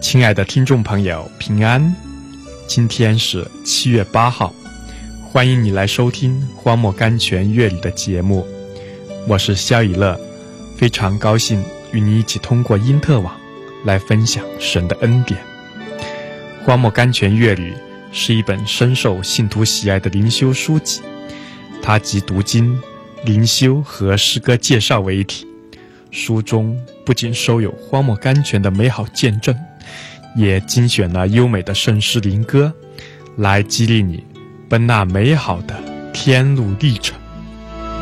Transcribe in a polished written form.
亲爱的听众朋友，平安！今天是7月8号，欢迎你来收听荒漠甘泉乐理的节目。我是肖以乐，非常高兴与你一起通过因特网来分享神的恩典。荒漠甘泉乐理是一本深受信徒喜爱的灵修书籍，它集读经、灵修和诗歌介绍为一体。书中不仅收有荒漠甘泉的美好见证，也精选了优美的圣诗灵歌，来激励你奔那美好的天路历程。